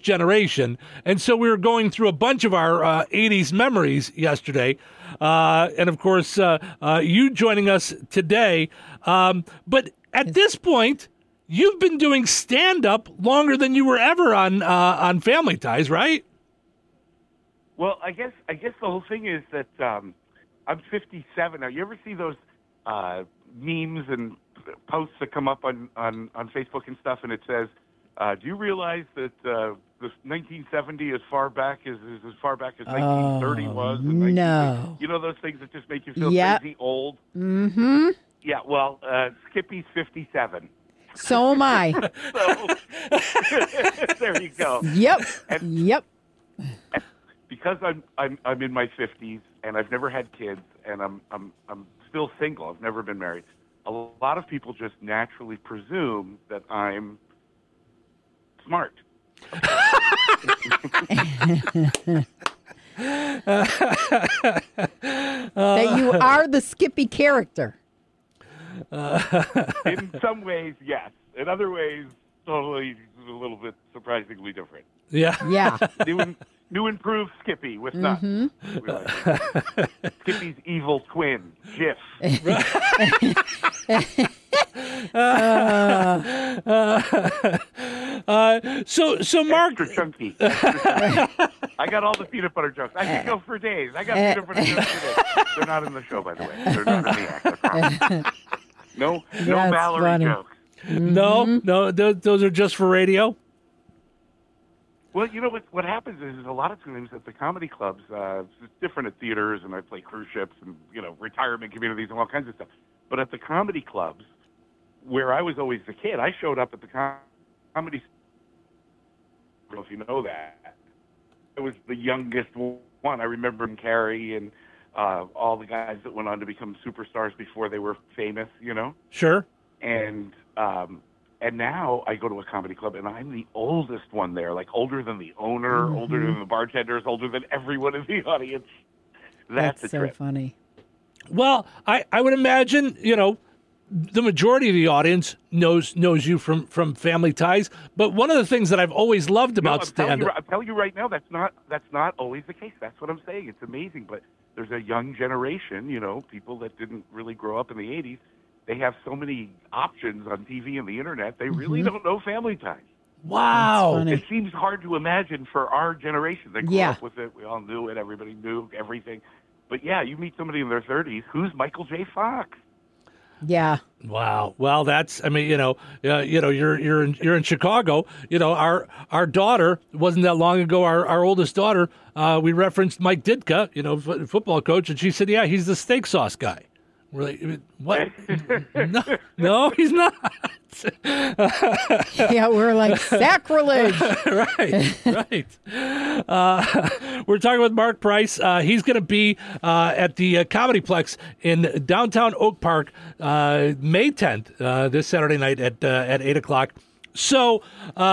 each generation. And so we were going through a bunch of our 80s memories yesterday. And, of course, you joining us today. But at this point, you've been doing stand-up longer than you were ever on Family Ties, right? Well, I guess the whole thing is that I'm 57 now. You ever see those memes and posts that come up on Facebook and stuff, and it says, "Do you realize that this 1970 as far back as 1930 was?" And No. you know those things that just make you feel crazy old. Mm-hmm. Yeah. Well, Skippy's 57. So am I. So there you go. Yep. And because I'm in my 50s and I've never had kids and I'm still single. I've never been married. A lot of people just naturally presume that I'm smart. That you are the Skippy character. In some ways, yes. In other ways, totally a little bit surprisingly different. Yeah. Yeah. New improved Skippy with nuts. Skippy's evil twin, Jiff. So Mark, Extra chunky. I got all the peanut butter jokes. I could go for days. I got peanut butter jokes for days. They're not in the show, by the way. They're not in the act. I promise. No Mallory funny. jokes. no, those are just for radio. Well, you know what happens is a lot of times at the comedy clubs, it's different at theaters, and I play cruise ships and retirement communities and all kinds of stuff. But at the comedy clubs, where I was always the kid, I showed up at the comedy. I don't know if you know that. I was the youngest one. I remember Carrie and all the guys that went on to become superstars before they were famous. Sure. And now I go to a comedy club, and I'm the oldest one there, like older than the owner, older than the bartenders, older than everyone in the audience. That's a so trip. funny. Well, I would imagine, the majority of the audience knows you from Family Ties. But one of the things that I've always loved about stand-up... I'm telling you right now, that's not always the case. That's what I'm saying. It's amazing. But there's a young generation, people that didn't really grow up in the 80s. They have so many options on TV and the internet, they really don't know Family Ties. Wow. It seems hard to imagine for our generation. They grew up with it. We all knew it. Everybody knew everything. But, you meet somebody in their 30s, who's Michael J. Fox? Yeah. Wow. Well, you're in Chicago. Our daughter, wasn't that long ago, our oldest daughter, we referenced Mike Ditka, football coach, and she said, yeah, he's the steak sauce guy. We're like, what? No, he's not. Yeah, we're like, sacrilege. Right. We're talking with Mark Price. He's going to be at the Comedy Plex in downtown Oak Park May 10th, this Saturday night at 8 o'clock. So,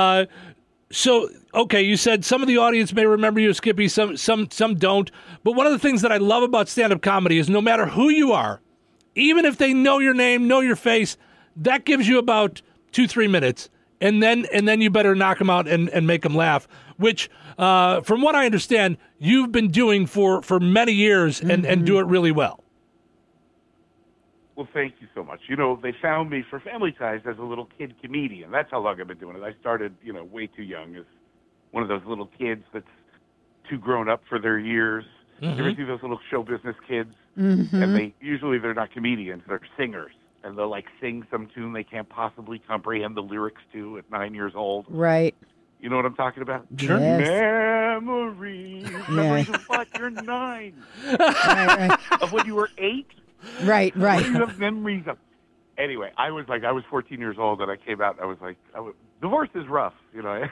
okay, you said some of the audience may remember you, Skippy, some don't. But one of the things that I love about stand-up comedy is no matter who you are, even if they know your name, know your face, that gives you about 2-3 minutes, and then you better knock them out and make them laugh, which, from what I understand, you've been doing for many years and do it really well. Well, thank you so much. They found me for Family Ties as a little kid comedian. That's how long I've been doing it. I started, way too young as one of those little kids that's too grown up for their years. You ever see those little show business kids? And they're not comedians, they're singers. And they'll sing some tune they can't possibly comprehend the lyrics to at 9 years old. Right. You know what I'm talking about? Sure. Yes. Memories. Memories of what? You're 9. Right. Of when you were 8? Right. What do you have memories of? Anyway, I was 14 years old and I came out and I was divorce is rough, I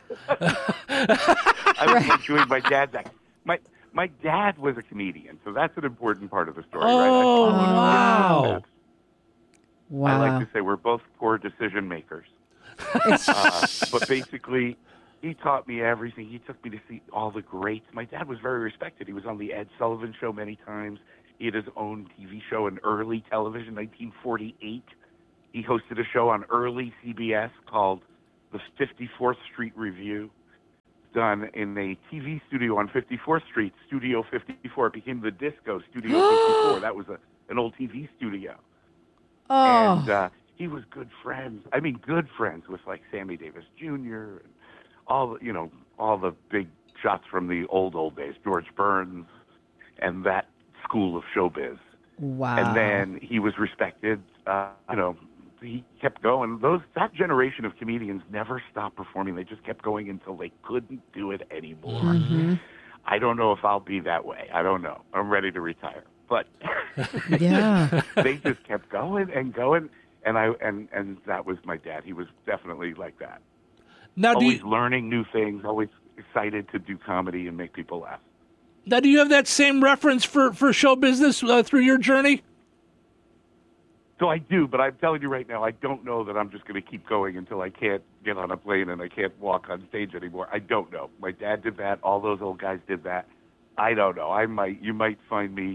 was doing my dad's act. My dad was a comedian, so that's an important part of the story, right? Wow. I like to say we're both poor decision makers. But basically, he taught me everything. He took me to see all the greats. My dad was very respected. He was on the Ed Sullivan Show many times. He had his own TV show in early television, 1948. He hosted a show on early CBS called the 54th Street Review. done in a TV studio on 54th Street, Studio 54. It became the Disco Studio 54. That was an old TV studio. Oh. And he was good friends. I mean, good friends with like Sammy Davis Jr. and all the big shots from the old days, George Burns, and that school of showbiz. Wow. And then he was respected. He kept going. That generation of comedians never stopped performing. They just kept going until they couldn't do it anymore. Mm-hmm. I don't know if I'll be that way. I don't know. I'm ready to retire. But Yeah. they just kept going and going. And that was my dad. He was definitely like that. Now, Always learning new things, always excited to do comedy and make people laugh. Now, do you have that same reference for show business through your journey? So I do, but I'm telling you right now, I don't know that I'm just going to keep going until I can't get on a plane and I can't walk on stage anymore. I don't know. My dad did that. All those old guys did that. I don't know. You might find me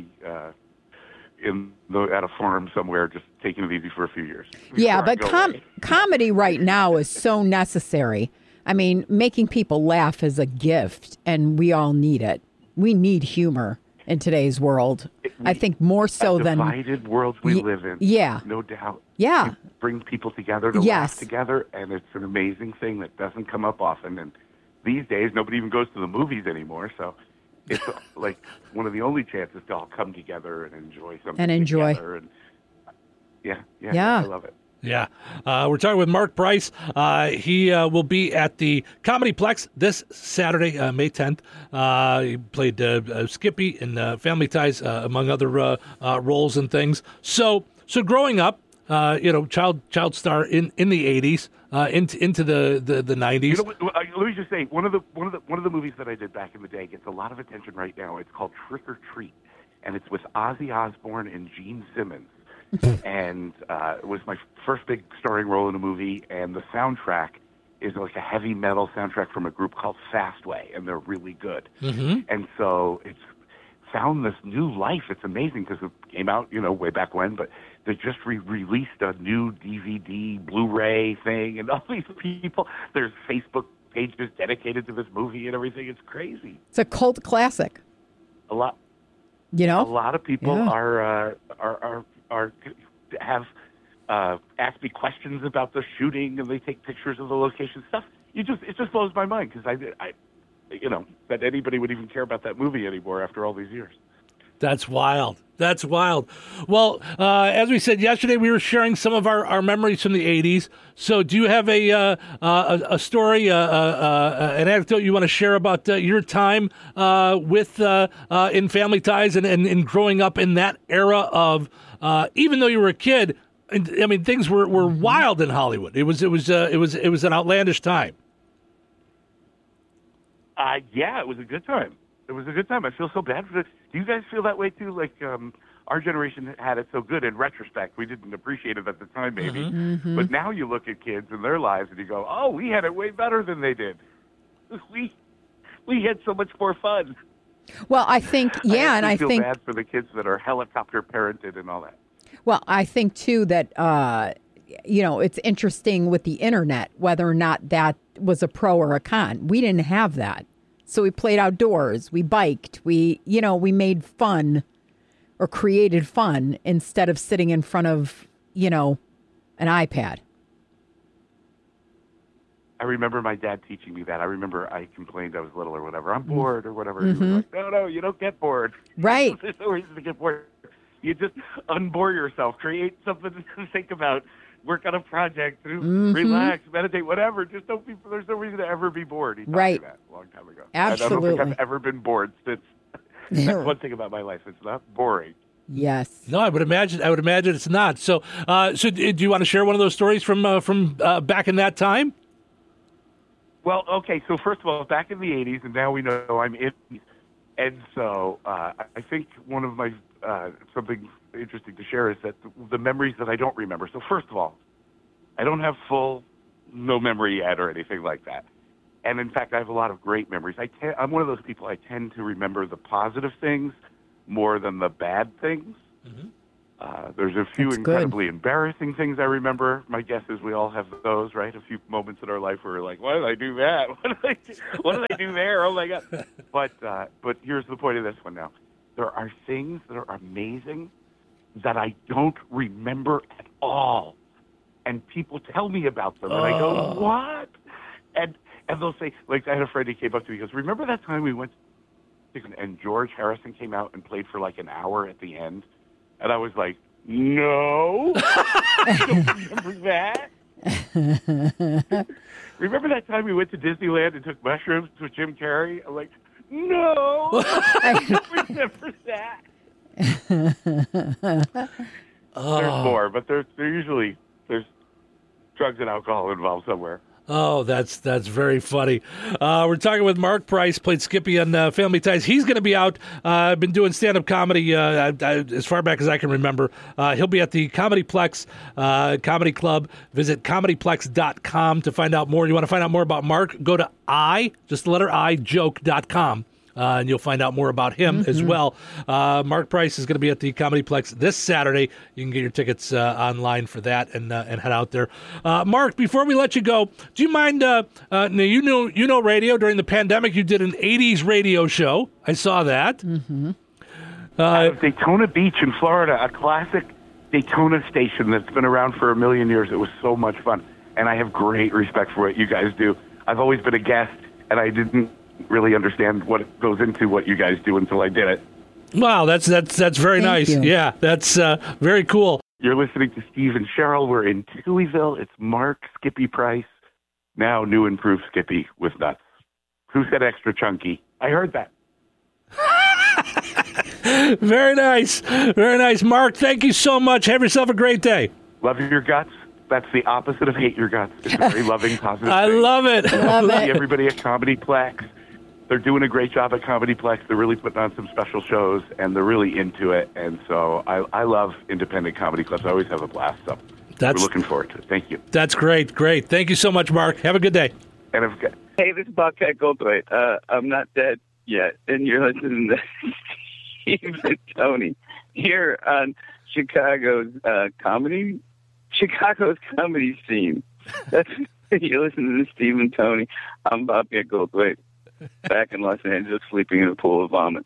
at a farm somewhere just taking it easy for a few years. Yeah, but comedy right now is so necessary. I mean, making people laugh is a gift, and we all need it. We need humor in today's world. I think more so than divided worlds we live in. Yeah, no doubt. Yeah, it brings people together to laugh together, and it's an amazing thing that doesn't come up often. And these days, nobody even goes to the movies anymore, so it's like one of the only chances to all come together and enjoy something together. And yeah, I love it. Yeah. We're talking with Mark Price. He will be at the Comedyplex this Saturday, May 10th. He played Skippy in Family Ties, among other roles and things. So growing up, child star in the 80s, into the 90s. Let me just say, one of the movies that I did back in the day gets a lot of attention right now. It's called Trick or Treat, and it's with Ozzy Osbourne and Gene Simmons. And it was my first big starring role in a movie, and the soundtrack is like a heavy metal soundtrack from a group called Fastway, and they're really good. Mm-hmm. And so it's found this new life. It's amazing because it came out, way back when, but they just released a new DVD, Blu-ray thing, and all these people, there's Facebook pages dedicated to this movie and everything. It's crazy. It's a cult classic. A lot of people have asked me questions about the shooting, and they take pictures of the location stuff. It just blows my mind because I that anybody would even care about that movie anymore after all these years. That's wild. That's wild. Well, as we said yesterday, we were sharing some of our memories from the 80s. So do you have a story, an anecdote you want to share about your time with in Family Ties and growing up in that era of, even though you were a kid, I mean, things were wild in Hollywood. It was an outlandish time. Yeah, it was a good time. It was a good time. I feel so bad for it. Do you guys feel that way too? Like our generation had it so good in retrospect. We didn't appreciate it at the time, maybe. Mm-hmm. But now you look at kids and their lives and you go, oh, we had it way better than they did. We had so much more fun. Well, I think, I feel bad for the kids that are helicopter parented and all that. Well, I think too that it's interesting with the internet whether or not that was a pro or a con. We didn't have that. So we played outdoors, we biked, we made fun or created fun instead of sitting in front of, an iPad. I remember my dad teaching me that. I remember I complained I was little or whatever. I'm bored or whatever. Mm-hmm. He was like, no, you don't get bored. Right. There's no reason to get bored. You just unbore yourself, create something to think about, work on a project, relax, meditate, whatever. Just don't be. There's no reason to ever be bored. He taught me that a long time ago. Absolutely. I don't think I've ever been bored since. That's one thing about my life. It's not boring. Yes. No, I would imagine it's not. So, do you want to share one of those stories from back in that time? Well, okay. So first of all, back in the 80s, and now we know I'm in. And so I think one of my something interesting to share is that the memories that I don't remember. So first of all, I don't have no memory yet or anything like that. And in fact, I have a lot of great memories. I'm one of those people, I tend to remember the positive things more than the bad things. Mm-hmm. There's a few That's incredibly embarrassing things I remember. My guess is we all have those, right? A few moments in our life where we're like, why did I do that? What did I do there? Oh, my God. But here's the point of this one now. There are things that are amazing that I don't remember at all. And people tell me about them, and I go, what? And they'll say, like, I had a friend who came up to me, he goes, remember that time we went to, and George Harrison came out and played for like an hour at the end? And I was like, no, I don't remember that. Remember that time we went to Disneyland and took mushrooms with Jim Carrey? I'm like, no, I don't remember that. There's more, but there's drugs and alcohol involved somewhere. Oh, that's very funny. We're talking with Mark Price, played Skippy on Family Ties. He's going to be out. I've been doing stand-up comedy as far back as I can remember. He'll be at the Comedyplex Comedy Club. Visit comedyplex.com to find out more. You want to find out more about Mark? Go to just the letter I, joke.com. And you'll find out more about him as well. Mark Price is going to be at the Comedyplex this Saturday. You can get your tickets online for that and head out there. Mark, before we let you go, do you mind? Now you know radio during the pandemic. You did an '80s radio show. I saw that. Out of Daytona Beach in Florida, a classic Daytona station that's been around for a million years. It was so much fun, and I have great respect for what you guys do. I've always been a guest, and I didn't really understand what goes into what you guys do until I did it. Wow, that's very nice. You. Yeah, that's very cool. You're listening to Steve and Cheryl. We're in Tuieville. It's Mark Skippy Price, now new improved Skippy with nuts. Who said extra chunky? I heard that. Very nice. Very nice. Mark, thank you so much. Have yourself a great day. Love your guts. That's the opposite of hate your guts. It's a very loving, positive I thing. love it. Love it. Everybody at Comedyplex. They're doing a great job at Comedyplex. They're really putting on some special shows, and they're really into it. And so I love independent comedy clubs. I always have a blast. So we're looking forward to it. Thank you. That's great. Great. Thank you so much, Mark. Have a good day. And Hey, this is Bobcat Goldthwait. I'm not dead yet, and you're listening to Steve and Tony here on Chicago's comedy scene. You're listening to Steve and Tony. I'm Bobcat Goldthwait, back in Los Angeles, sleeping in a pool of vomit.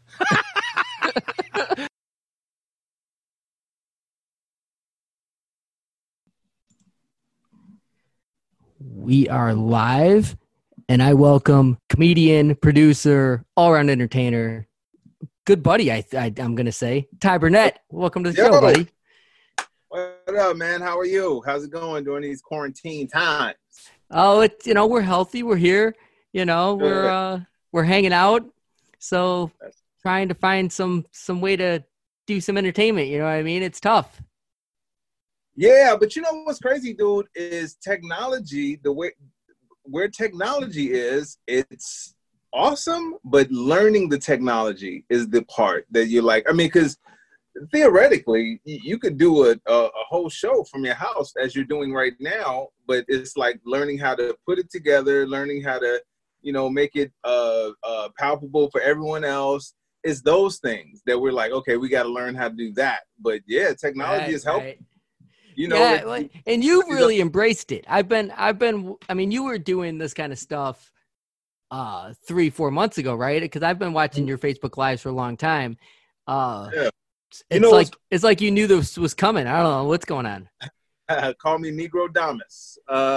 We are live, and I welcome comedian, producer, all-around entertainer, good buddy, I'm going to say, Ty Burnett. Welcome to the show, buddy. What up, man? How are you? How's it going during these quarantine times? Oh, we're healthy. We're here. We're hanging out. So trying to find some way to do some entertainment. You know what I mean? It's tough. Yeah, but you know what's crazy, dude, is technology, the way where technology is, it's awesome, but learning the technology is the part that you're like, I mean, because theoretically, you could do a whole show from your house as you're doing right now, but it's like learning how to put it together, learning how to, make it palpable for everyone else. It's those things that we're like, okay, we got to learn how to do that. But yeah, technology is helping. Right. And you've really embraced it. You were doing this kind of stuff 3-4 months ago, right? Because I've been watching your Facebook Lives for a long time. Yeah. It's like you knew this was coming. I don't know what's going on. Call me Negro Damas.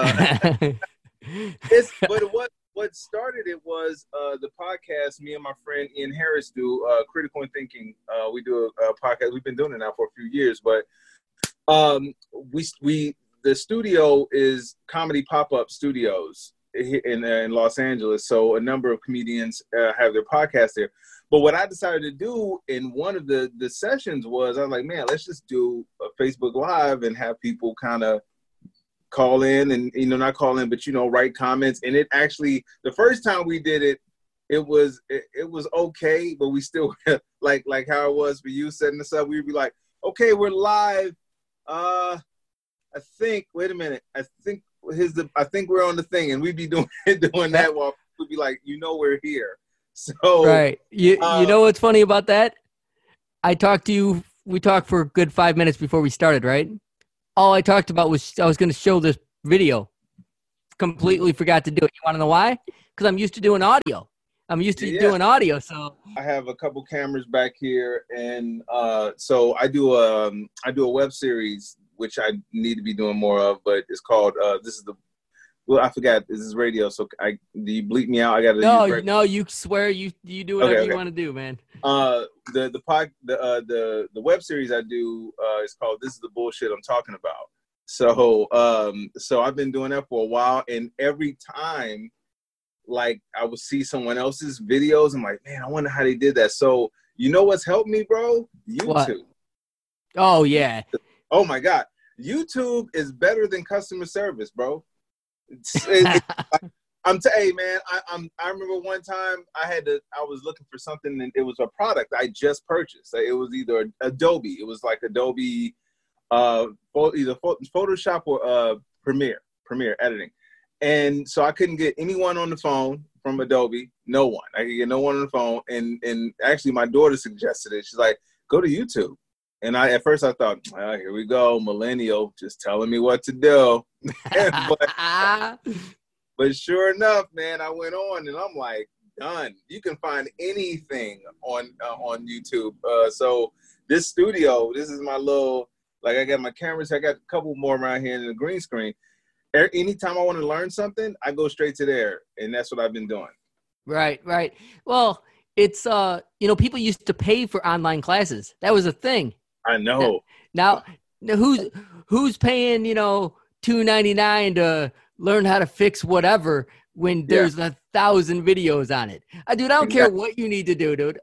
What started it was the podcast me and my friend Ian Harris do, Critical and Thinking. We do a podcast. We've been doing it now for a few years, but the studio is Comedy Pop-Up Studios in Los Angeles. So a number of comedians have their podcast there. But what I decided to do in one of the sessions was, I was like, man, let's just do a Facebook Live and have people kind of call in and, not call in, but, write comments. And it actually, the first time we did it, it was okay, but we still, like how it was for you setting this up, we'd be like, okay, we're live. I think we're on the thing, and we'd be doing that while we'd be like, we're here. So right. You know what's funny about that? I talked to you we talked for a good 5 minutes before we started, right? All I talked about was I was going to show this video. Completely forgot to do it. You want to know why? Because I'm used to doing audio. I'm used to doing audio, so I have a couple cameras back here, and so I do a web series which I need to be doing more of, but it's called I forgot, this is radio, so do you bleep me out? I got to no, you swear you do whatever you want to do, man. The web series I do is called "This Is the Bullshit I'm Talking About." So I've been doing that for a while, and every time, like, I would see someone else's videos, I'm like, man, I wonder how they did that. So you know what's helped me, bro? YouTube. What? Oh yeah. Oh my God, YouTube is better than customer service, bro. Hey man, I remember one time I was looking for something, and it was a product I just purchased. It was either Adobe. It was like Adobe, either Photoshop or Premiere editing. And so I couldn't get anyone on the phone from Adobe. No one. I could get no one on the phone. And actually, my daughter suggested it. She's like, go to YouTube. And at first I thought, oh, here we go, millennial, just telling me what to do. But sure enough, man, I went on, and I'm like, done. You can find anything on YouTube. So this studio, this is my little, like, I got my cameras. I got a couple more around here in the green screen. Anytime I want to learn something, I go straight to there, and that's what I've been doing. Right. Well, it's people used to pay for online classes. That was a thing. I know. Now who's paying $2.99 to learn how to fix whatever when there's 1,000 videos on it? Dude, I don't care what you need to do, dude.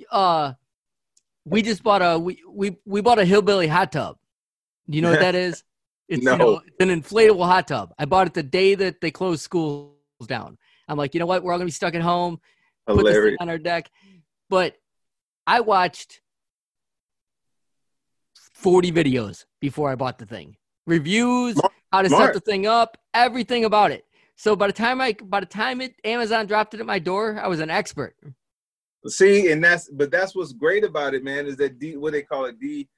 We just bought we bought a hillbilly hot tub. You know what that is? It's, no. It's an inflatable hot tub. I bought it the day that they closed schools down. I'm like, you know what? We're all going to be stuck at home. Hilarious. Put this thing on our deck. But I watched 40 videos before I bought the thing. Reviews, how to set the thing up, everything about it. So by the time Amazon dropped it at my door, I was an expert. See, and that's what's great about it, man, is that what they call it,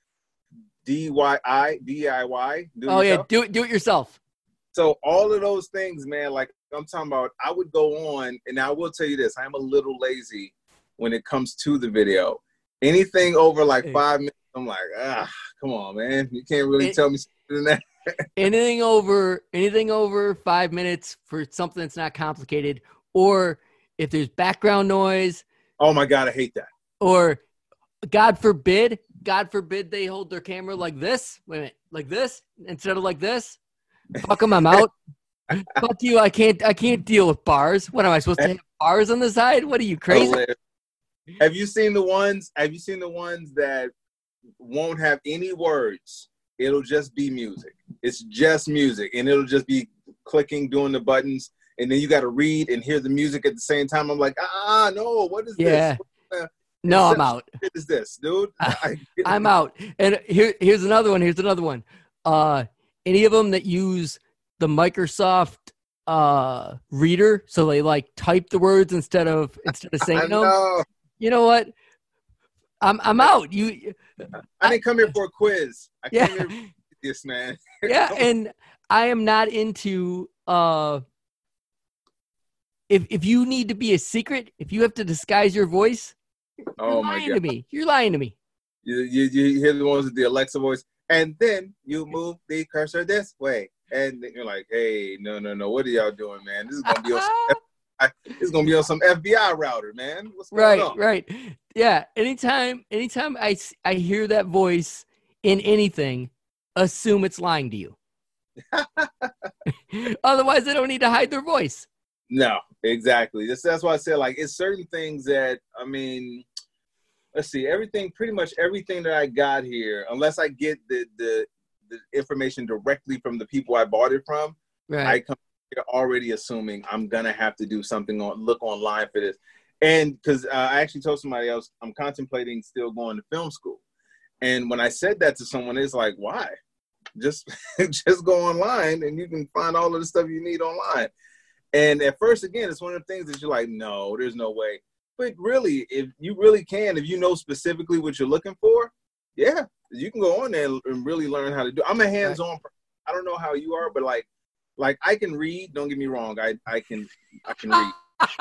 DIY. Do it yourself. So all of those things, man, like I'm talking about, I would go on, and I will tell you this, I'm a little lazy when it comes to the video. Anything over like 5 minutes, I'm like, come on, man. You can't really tell me something than that. anything over 5 minutes for something that's not complicated, or if there's background noise. Oh my God, I hate that. Or God forbid they hold their camera like this. Wait a minute, like this instead of like this. Fuck them, I'm out. Fuck you, I can't deal with bars. What am I supposed to have bars on the side? What are you, crazy? Have you seen the ones that won't have any words? It'll just be music. It's just music, and it'll just be clicking, doing the buttons, and then you got to read and hear the music at the same time. I'm like, no, what is this? No, I'm out. What is this, dude? I'm out. And here's another one. Any of them that use the Microsoft reader, so they like type the words instead of saying them. You know what? I'm out. I didn't come here for a quiz. I came here for this, man. Yeah, and I am not into if you need to be a secret, if you have to disguise your voice, you're lying to me. You're lying to me. You hear the ones with the Alexa voice, and then you move the cursor this way, and then you're like, hey, no, what are y'all doing, man? This is gonna be on some FBI router, man. What's going on? Right. Yeah. Anytime I hear that voice in anything, assume it's lying to you. Otherwise, they don't need to hide their voice. No, exactly. That's why I said, like, it's certain things that, I mean, let's see, pretty much everything that I got here, unless I get the information directly from the people I bought it from, right. I come here already assuming I'm going to have to do something look online for this. And because I actually told somebody else, I'm contemplating still going to film school. And when I said that to someone, it's like, why? Just go online and you can find all of the stuff you need online. And at first, again, it's one of the things that you're like, no, there's no way. But really, if you really can, if you know specifically what you're looking for, Yeah, you can go on there and really learn how to do. I'm a hands-on person. I don't know how you are, but like I can read. Don't get me wrong. I can read.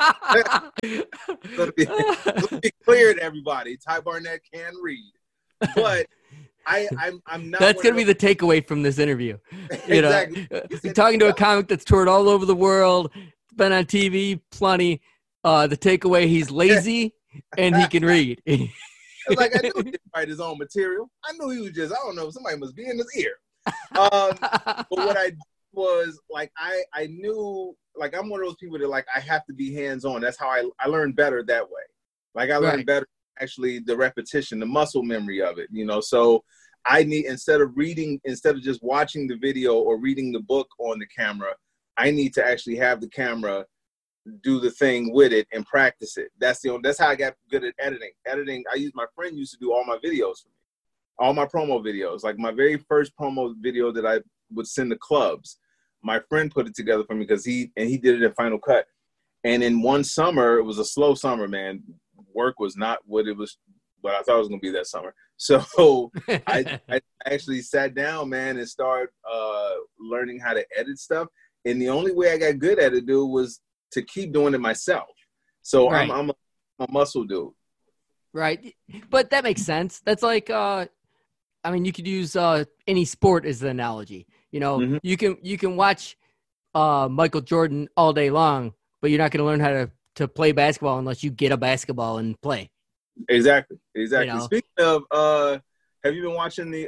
Let's be clear to everybody. Ty Barnett can read, but I'm not. That's gonna be the takeaway from this interview. You Exactly. know, you're talking to a comic that's toured all over the world, been on TV plenty. The takeaway: he's lazy and he can read. Like, I knew he didn't write his own material. I knew he was just, I don't know, somebody must be in his ear. But what I did was, like, I knew, like, I'm one of those people that, like, I have to be hands-on. That's how I learned better that way. Like, I learned better, actually, the repetition, the muscle memory of it, you know? So I need, instead of just watching the video or reading the book on the camera, I need to actually have the camera do the thing with it and practice it. That's how I got good at editing. My friend used to do all my videos for me, all my promo videos. Like my very first promo video that I would send to clubs, my friend put it together for me because he did it in Final Cut. And in one summer, it was a slow summer, man. Work was not what I thought it was going to be that summer. So I actually sat down, man, and started learning how to edit stuff. And the only way I got good at it, dude, was to keep doing it myself. So I'm a muscle dude. Right. But that makes sense. That's like, I mean, you could use any sport as the analogy. You know, you can watch Michael Jordan all day long, but you're not going to learn how to play basketball unless you get a basketball and play. Exactly. You know? Speaking of, have you been watching the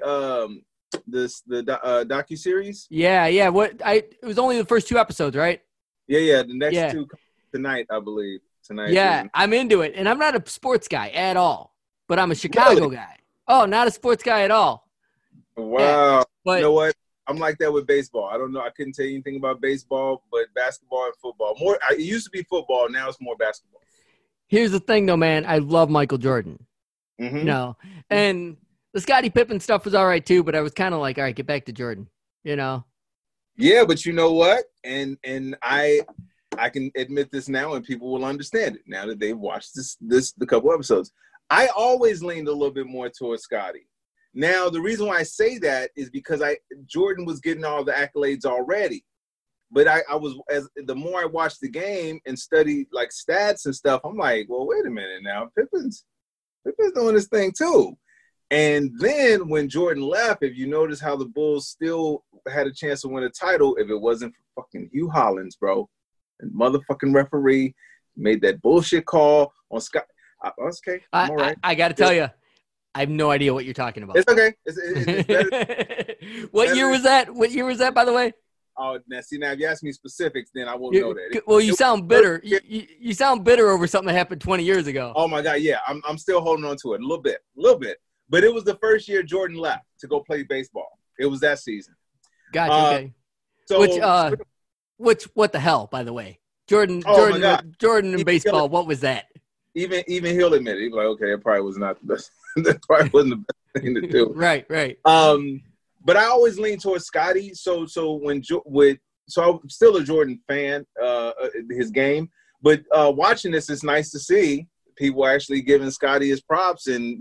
docuseries? Yeah. It was only the first 2 episodes, right? Yeah. The next 2 tonight, I believe. Tonight. Yeah, I'm into it. And I'm not a sports guy at all, but I'm a Chicago guy. Oh, not a sports guy at all. Wow. Yeah, but, you know what? I'm like that with baseball. I don't know. I couldn't tell you anything about baseball, but basketball and football. It used to be football. Now it's more basketball. Here's the thing, though, man. I love Michael Jordan. You know, and the Scottie Pippen stuff was all right, too, but I was kind of like, all right, get back to Jordan, you know? Yeah, but you know what? And I can admit this now, and people will understand it now that they've watched the couple episodes. I always leaned a little bit more towards Scottie. Now, the reason why I say that is because Jordan was getting all the accolades already. But the more I watched the game and studied like stats and stuff, I'm like, well, wait a minute now. Pippen's doing this thing too. And then when Jordan left, if you notice how the Bulls still had a chance to win a title, if it wasn't for fucking Hugh Hollins, bro, and motherfucking referee made that bullshit call on Scott. Okay, I'm all right. I got to tell you, I have no idea what you're talking about. It's okay. It's better. What year was that? What year was that, by the way? Oh, now if you ask me specifics, then I won't know that. Well, you sound bitter. You sound bitter over something that happened 20 years ago. Oh my God, yeah, I'm still holding on to it a little bit. But it was the first year Jordan left to go play baseball. It was that season. Gotcha. Okay. So, what the hell? By the way, Jordan in baseball. What was that? Even he'll admit it. He's like, okay, it probably was not the best. That probably wasn't the best thing to do. Right. But I always lean towards Scottie. So I'm still a Jordan fan. His game, but watching this, it's nice to see people actually giving Scottie his props and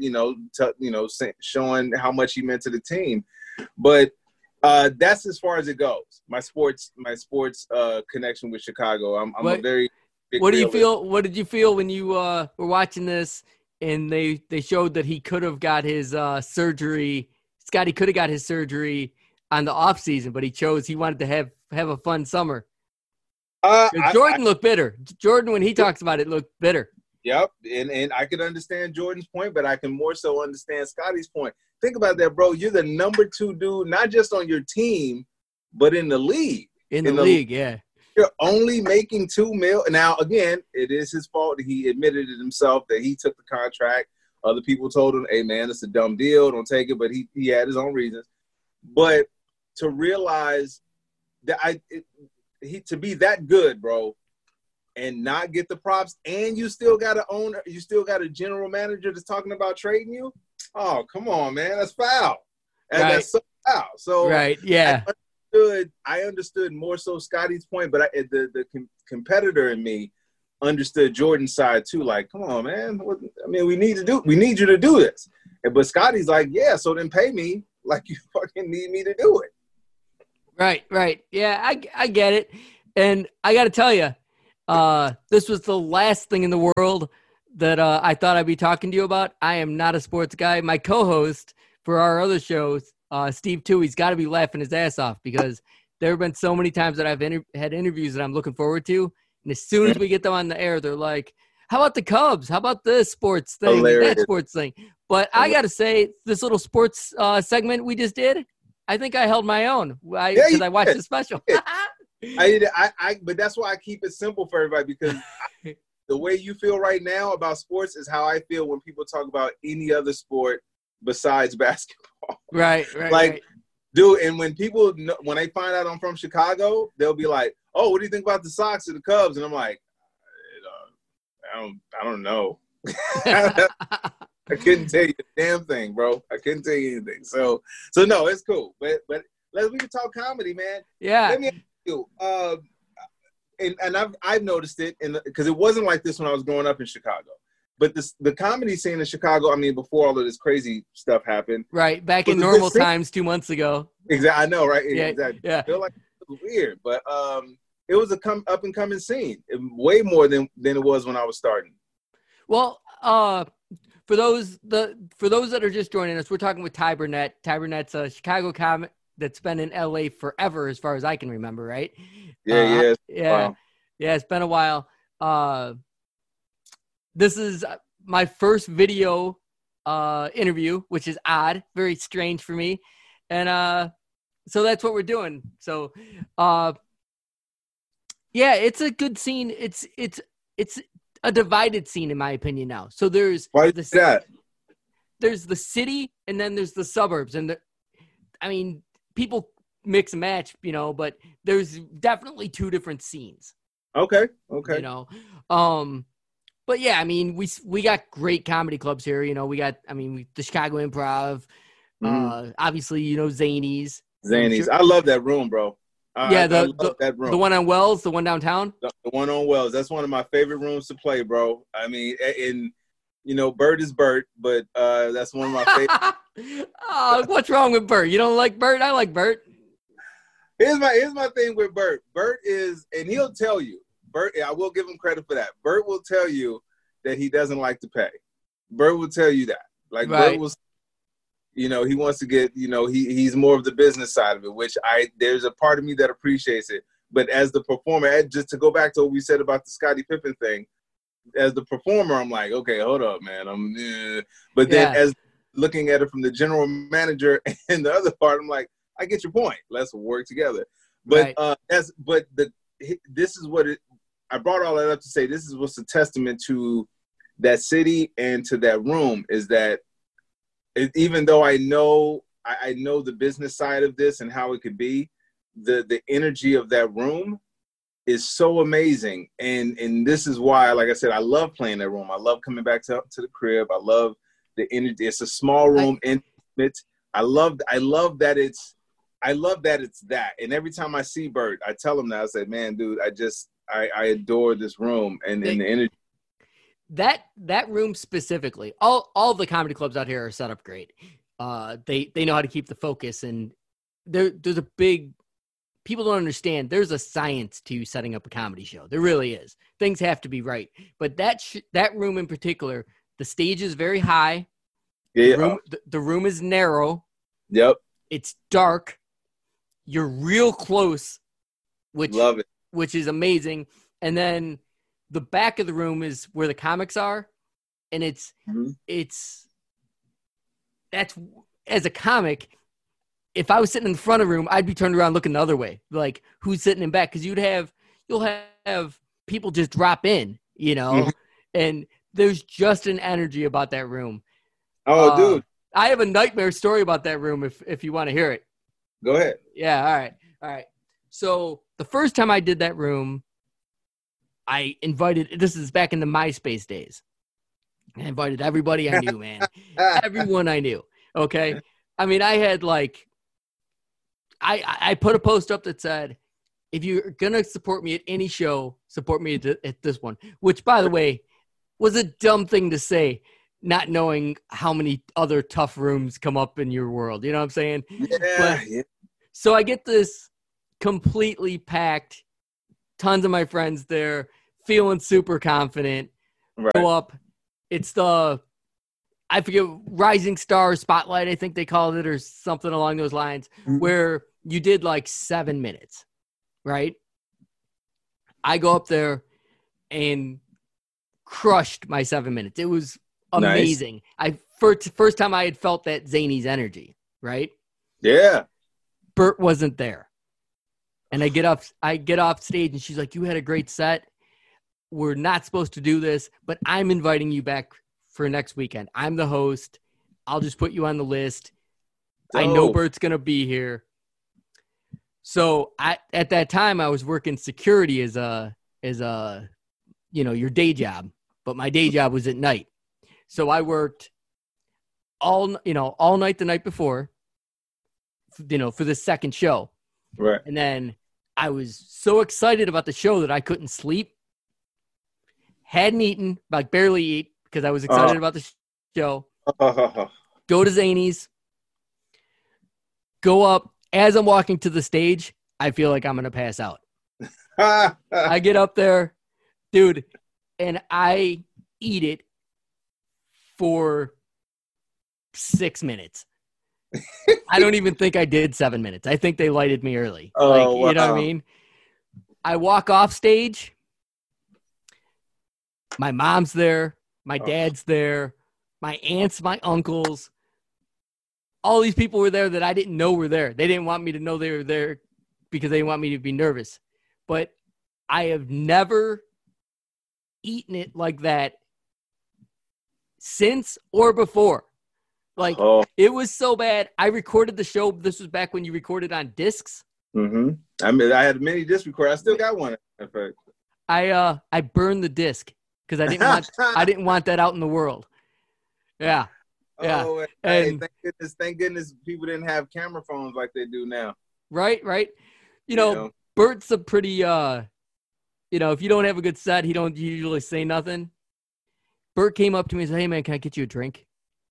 showing how much he meant to the team. But that's as far as it goes. My sports connection with Chicago. I'm a very big What did you feel when you were watching this and they showed that he could have got his surgery? Scottie could have got his surgery on the off season, but he wanted to have a fun summer. Jordan looked bitter. Jordan, when he talks about it, looked bitter. Yep, and I can understand Jordan's point, but I can more so understand Scottie's point. Think about that, bro. You're the number 2 dude, not just on your team, but in the league. In the league, yeah. You're only making $2 million. Now, again, it is his fault. He admitted it himself that he took the contract. Other people told him, hey, man, it's a dumb deal. Don't take it. But he had his own reasons. But to realize that to be that good, bro, and not get the props, and you still got an owner, you still got a general manager that's talking about trading you. Oh, come on, man, that's foul. That's so foul. So right, yeah. I understood more so Scottie's point, but the competitor in me understood Jordan's side too. Like, come on, man. We need you to do this. But Scotty's like, yeah, so then pay me like you fucking need me to do it. Right. Yeah, I get it. And I got to tell you, this was the last thing in the world that I thought I'd be talking to you about. I am not a sports guy. My co-host for our other shows, Steve Toohey's got to be laughing his ass off because there have been so many times that I've had interviews that I'm looking forward to. And as soon as we get them on the air, they're like, how about the Cubs? How about this sports thing? Hilarious. That sports thing? But I got to say, this little sports segment we just did, I think I held my own because I watched the special. But that's why I keep it simple for everybody, because the way you feel right now about sports is how I feel when people talk about any other sport besides basketball. Right. Dude, and when people when they find out I'm from Chicago, they'll be like, "Oh, what do you think about the Sox or the Cubs?" And I'm like, I don't know. I couldn't tell you a damn thing, bro. I couldn't tell you anything. So no, it's cool. But we can talk comedy, man. Yeah. Let me ask you, and I've noticed it, because it wasn't like this when I was growing up in Chicago. But the comedy scene in Chicago, I mean, before all of this crazy stuff happened. Right, back in normal times 2 months ago. Exactly, I know, right? Yeah, exactly. yeah. I feel like it was weird, but it was a up and coming scene, way more than it was when I was starting. Well, for those that are just joining us, we're talking with Ty Burnett. Ty Burnett's a Chicago comic that's been in LA forever, as far as I can remember, right? Yeah. Wow. Yeah, it's been a while. This is my first video interview, which is odd, very strange for me. And so that's what we're doing. So yeah, it's a good scene. It's a divided scene, in my opinion, now. So there's there's the city, and then there's the suburbs. And people mix and match, but there's definitely two different scenes. Okay. But yeah, I mean, we got great comedy clubs here. We got, the Chicago Improv, obviously, Zanies. Zanies. I love that room, bro. I love that room. The one on Wells, the one downtown? The one on Wells. That's one of my favorite rooms to play, bro. I mean, Bert is Bert, but that's one of my favorite. What's wrong with Bert? You don't like Bert? I like Bert. Here's my thing with Bert. Bert is, and he'll tell you, Bert, I will give him credit for that. Bert will tell you that he doesn't like to pay. Bert will tell you that. Like, right. Bert will, he wants to get, he's more of the business side of it, which there's a part of me that appreciates it. But as the performer, just to go back to what we said about the Scottie Pippen thing, as the performer, I'm like, okay, hold up, man. But then as looking at it from the general manager and the other part, I'm like, I get your point. Let's work together. But right. This is what I brought all that up to say. This is what's a testament to that city and to that room, is that even though I know the business side of this and how it could be, the energy of that room is so amazing. And this is why, like I said, I love playing that room. I love coming back to the crib. I love the energy. It's a small room, intimate. I love that it's that. And every time I see Bert, I tell him that. I say, man, dude, I adore this room and the energy. That room specifically, all the comedy clubs out here are set up great. They know how to keep the focus, and there's a big, people don't understand, there's a science to setting up a comedy show. There really is. Things have to be right. But that room in particular, the stage is very high. Yeah. The room is narrow. Yep. It's dark. You're real close, love it, which is amazing. And then the back of the room is where the comics are, and it's that's, as a comic, if I was sitting in the front of the room, I'd be turned around looking the other way, like who's sitting in back, because you'll have people just drop in, and there's just an energy about that room. Oh, dude, I have a nightmare story about that room if you want to hear it. Go ahead. Yeah, all right. So the first time I did that room, I invited, this is back in the MySpace days. I invited everybody I knew, man. Everyone I knew, okay? I mean, I had I put a post up that said, if you're going to support me at any show, support me at this one, which, by the way, was a dumb thing to say. not knowing how many other tough rooms come up in your world. You know what I'm saying? Yeah. So I get this completely packed, tons of my friends there, feeling super confident. Right. Go up. It's I forget, Rising Star Spotlight, I think they called it, or something along those lines, where you did like 7 minutes, right? I go up there and crushed my 7 minutes. It was amazing. Nice. First time I had felt that Zany's energy, right? Yeah. Bert wasn't there. And I get off stage and she's like, "You had a great set. We're not supposed to do this, but I'm inviting you back for next weekend. I'm the host. I'll just put you on the list. I know Bert's going to be here." So at that time I was working security as a, your day job, but my day job was at night. So I worked all night the night before, for the second show. Right. And then I was so excited about the show that I couldn't sleep. Hadn't eaten, like barely eat, because I was excited about the show. Go to Zany's. Go up. As I'm walking to the stage, I feel like I'm going to pass out. I get up there, dude, and I eat it for 6 minutes. I don't even think I did 7 minutes. I think they lighted me early. Wow. You know what I mean? I walk off stage. My mom's there. My dad's there. My aunts, my uncles. All these people were there that I didn't know were there. They didn't want me to know they were there because they didn't want me to be nervous. But I have never eaten it like that since or before. It was so bad. I recorded the show. This was back when you recorded on discs. Mm-hmm. I mean, I had many disc recorders. I still got one, in fact. I burned the disc because I didn't want that out in the world. Yeah. Yeah. Oh, hey, thank goodness people didn't have camera phones like they do now. Right. Bert's a pretty if you don't have a good set, he don't usually say nothing. Bert came up to me and said, "Hey man, can I get you a drink?"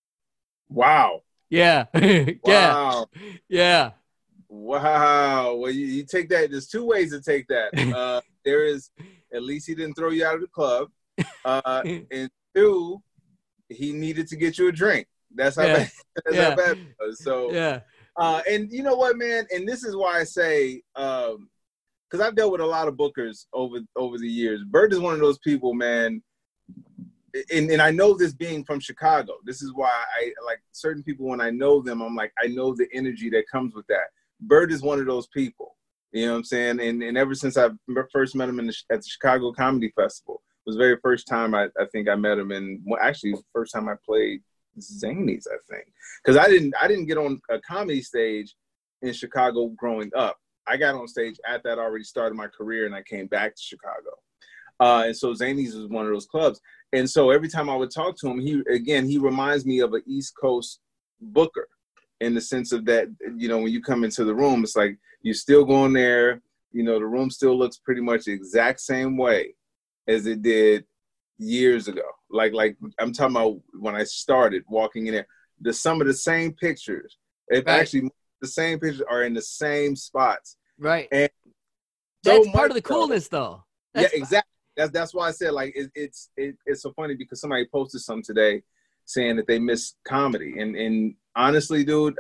Wow. Yeah. Yeah. Wow. Yeah. Wow. Well, you take that. There's two ways to take that. There is, at least he didn't throw you out of the club. And two, he needed to get you a drink. That's how bad it was. So, yeah. And you know what, man? And this is why I say, because I've dealt with a lot of bookers over the years. Bert is one of those people, man. And I know this being from Chicago. This is why I like certain people. When I know them, I'm like, I know the energy that comes with that. Bert is one of those people. You know what I'm saying? And ever since I first met him at the Chicago Comedy Festival, it was the very first time I think I met him. And actually, the first time I played Zany's, I think, because I didn't get on a comedy stage in Chicago growing up. I got on stage at that, already started my career, and I came back to Chicago. And so Zany's was one of those clubs. And so every time I would talk to him, he reminds me of an East Coast booker in the sense of that, when you come into the room, it's like you're still going there, the room still looks pretty much the exact same way as it did years ago. Like I'm talking about when I started walking in there, some of the same pictures, actually the same pictures are in the same spots. Right. And that's part of the coolness though. Yeah, exactly. That's why I said, like, it's so funny because somebody posted something today saying that they miss comedy. And honestly, dude,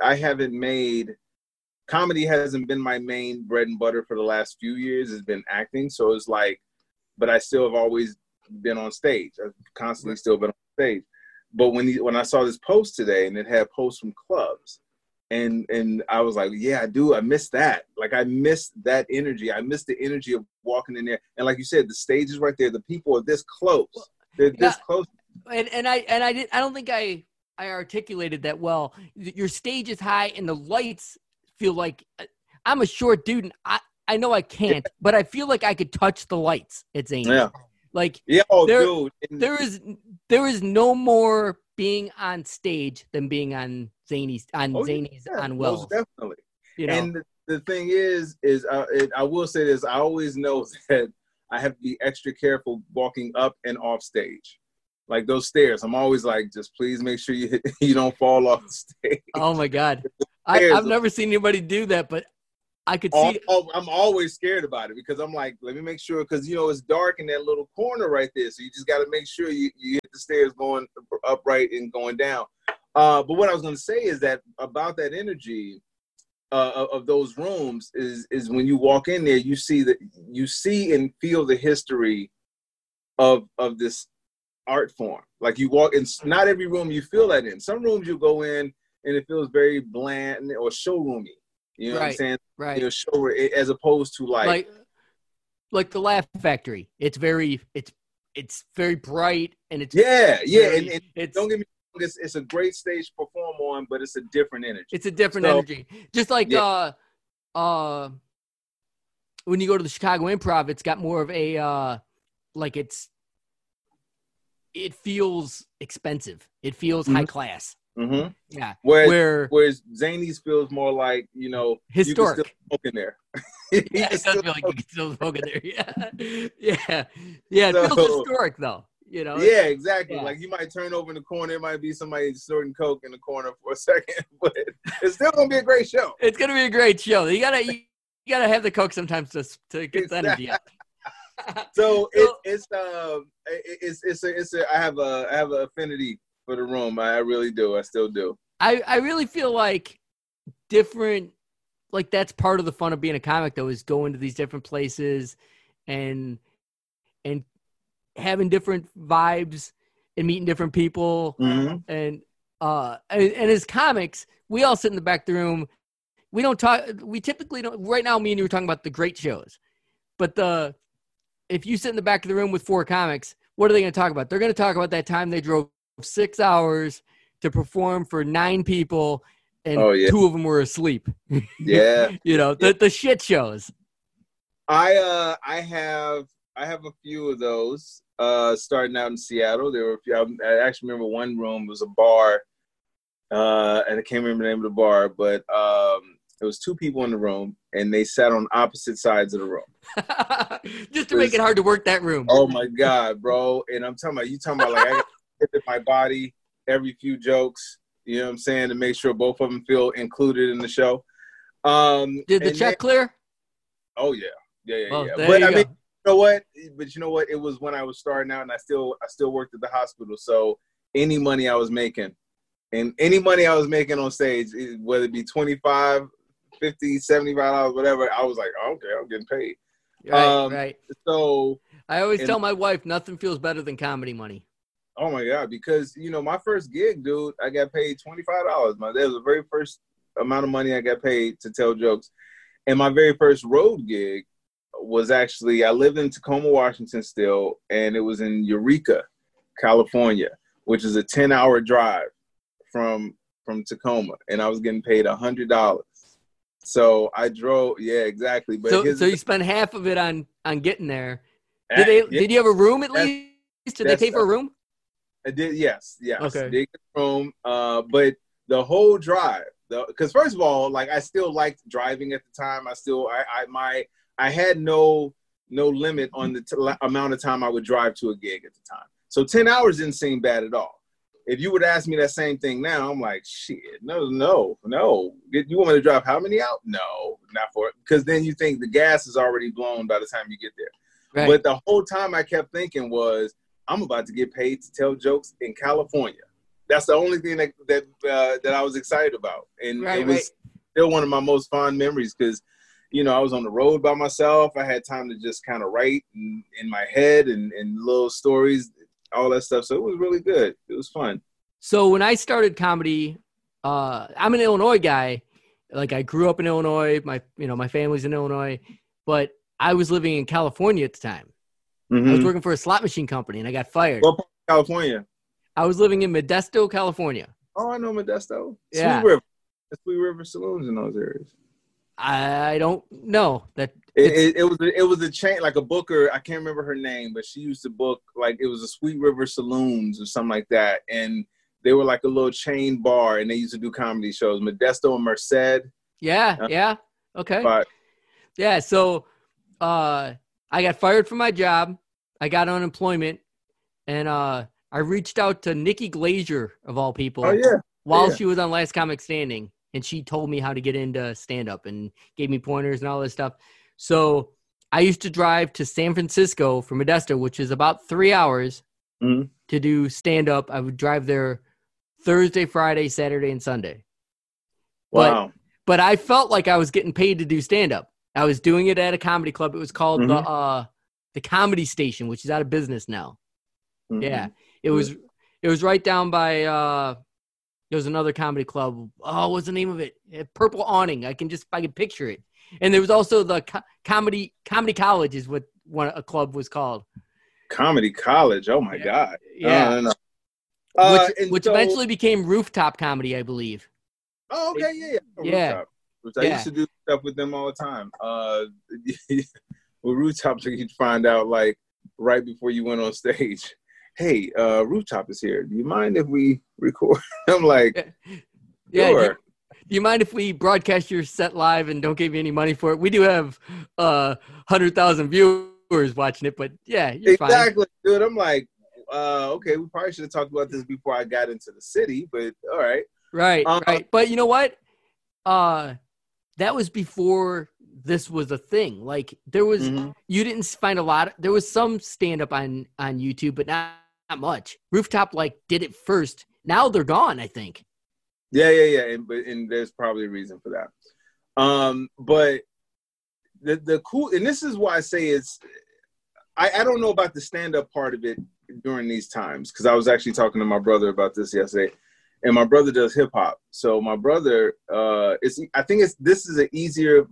comedy hasn't been my main bread and butter for the last few years. It's been acting. So it's like, but I still have always been on stage. I've constantly still been on stage. But when I saw this post today and it had posts from clubs, and I was like, yeah, I do. I miss that. Like, I miss that energy. I miss the energy of walking in there. And like you said, the stage is right there. The people are this close. They're this close. And I don't think I articulated that well. Your stage is high and the lights feel like I'm a short dude and I know I can't, but I feel like I could touch the lights at Zany's. Yeah. Like, dude. There is no more being on stage than being on Zany's on Wells. Most definitely. And the thing is I will say this: I always know that I have to be extra careful walking up and off stage. like those stairs. I'm always like, just please make sure you don't fall off the stage. Oh my God. I've never seen anybody do that, but I could see. I'm always scared about it because I'm like, let me make sure, because it's dark in that little corner right there. So you just got to make sure you hit the stairs going upright and going down. But what I was going to say is that about that energy of those rooms is when you walk in there, you see and feel the history of this art form. Like you walk in, not every room you feel that in. Some rooms you go in and it feels very bland or showroomy. You know what I'm saying? Right. Show as opposed to like the Laugh Factory. It's very bright and it's and don't get me wrong, it's a great stage to perform on, but it's a different energy. It's a different energy. Just like when you go to the Chicago Improv, it's got more of a it feels expensive. It feels high class. Mm-hmm. Yeah. Whereas Zanies feels more like, historic. You can still smoke in there. Yeah, it does feel like you can still smoke in there. Yeah. Yeah. It feels historic though. Yeah, exactly. Yeah. Like you might turn over in the corner, it might be somebody snorting coke in the corner for a second, but it's still gonna be a great show. It's gonna be a great show. You gotta have the coke sometimes to get the energy up. So I have an affinity for the room. I really do. I still do. I really feel like that's part of the fun of being a comic though, is going to these different places and having different vibes and meeting different people. Mm-hmm. And as comics, we all sit in the back of the room. We don't talk. We typically don't. Right now, me and you were talking about the great shows, but if you sit in the back of the room with four comics, what are they going to talk about? They're going to talk about that time they drove 6 hours to perform for 9 people, and 2 of them were asleep. Yeah, the shit shows. I have a few of those. Starting out in Seattle, there were a few. I actually remember one room was a bar, and I can't remember the name of the bar, but there was 2 people in the room, and they sat on opposite sides of the room. Just to make it hard to work that room. Oh my God, bro! And I'm talking about like I got to hit my body every few jokes. You know what I'm saying, to make sure both of them feel included in the show. Did the check clear? Oh yeah. Well, But I mean, you know what? It was when I was starting out, and I still worked at the hospital. So any money I was making on stage, whether it be $25, $50, $75, whatever, I was like, oh, okay, I'm getting paid. Right. So I always tell my wife, nothing feels better than comedy money. Oh my God, because my first gig, dude, I got paid $25. That was the very first amount of money I got paid to tell jokes. And my very first road gig was actually, I lived in Tacoma, Washington still, and it was in Eureka, California, which is a 10-hour drive from Tacoma, and I was getting paid $100. So I drove, yeah, exactly. But so you spent half of it on getting there. Did you have a room at least? Did they pay for a room? I did, yes. Okay. Did get a room, but the whole drive, because first of all, like I still liked driving at the time. I had no limit on the amount of time I would drive to a gig at the time. So 10 hours didn't seem bad at all. If you would ask me that same thing now, I'm like, shit, no. You want me to drive how many out? No, not for it. Because then you think the gas is already blown by the time you get there. Right. But the whole time I kept thinking was, I'm about to get paid to tell jokes in California. That's the only thing that I was excited about. And it was still one of my most fond memories because, I was on the road by myself. I had time to just kind of write in my head and little stories, all that stuff. So it was really good. It was fun. So when I started comedy, I'm an Illinois guy. Like I grew up in Illinois. My family's in Illinois, but I was living in California at the time. Mm-hmm. I was working for a slot machine company and I got fired. What part of California? I was living in Modesto, California. Oh, I know Modesto. Yeah. Sweet River. The Sweet River saloons in those areas. I don't know that it was a chain, like a booker. I can't remember her name, but she used to book like it was a Sweet River Saloons or something like that, and they were like a little chain bar, and they used to do comedy shows. Modesto and Merced. Yeah. Okay. But, yeah. So, I got fired from my job. I got unemployment, and I reached out to Nikki Glazier, of all people. Oh yeah. While Yeah. she was on Last Comic Standing, and she told me how to get into stand-up and gave me pointers and all this stuff. So I used to drive to San Francisco from Modesto, which is about 3 hours, Mhm. to do stand-up. I would drive there Thursday, Friday, Saturday, and Sunday. Wow. But I felt like I was getting paid to do stand-up. I was doing it at a comedy club. It was called the Comedy Station, which is out of business now. Mhm. Yeah. It was right down by there was another comedy club. Oh, what's the name of it? Purple Awning. I can picture it. And there was also the comedy college is what a club was called. Comedy College. Oh my God. Yeah. No. Which eventually became Rooftop Comedy, I believe. Oh, okay, yeah. Yeah. Rooftop. I used to do stuff with them all the time. With Rooftop, you'd find out like right before you went on stage, hey, Rooftop is here. Do you mind if we record? I'm like, yeah. Sure. Do you mind if we broadcast your set live and don't give you any money for it? We do have 100,000 viewers watching it, but yeah, you're fine. Exactly, dude. I'm like, okay, we probably should have talked about this before I got into the city, but all right. Right. But you know what? That was before this was a thing. Like there was, you didn't find there was some stand up on YouTube, but not much. Rooftop like did it first. Now they're gone, I think. Yeah. And there's probably a reason for that. But the cool, and this is why I say I don't know about the stand up part of it during these times. Cause I was actually talking to my brother about this yesterday. And my brother does hip hop, so my brother this is an easier